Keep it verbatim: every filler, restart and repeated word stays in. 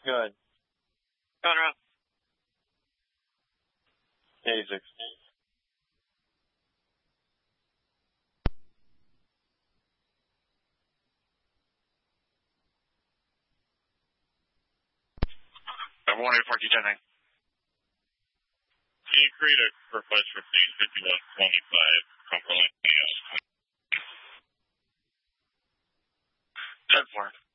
Good. Going around. eighty-six. one eight four two ten nine. Can you create a request for phase fifty-one twenty-five, Cumberland? ten four.